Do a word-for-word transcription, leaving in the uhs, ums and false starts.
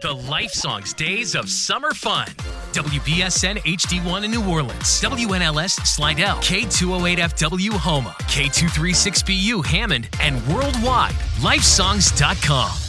The Life Songs Days of Summer Fun. W B S N H D one in New Orleans. W N L S Slidell. K two oh eight F W Homa. K two thirty-six B U Hammond. And worldwide, lifesongs dot com.